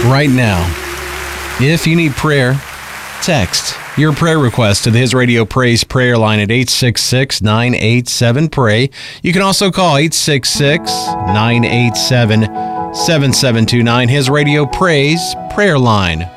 right now. If you need prayer, text your prayer request to the His Radio Praise prayer line at 866-987-PRAY. You can also call 866-987-7729, His Radio Praise prayer line.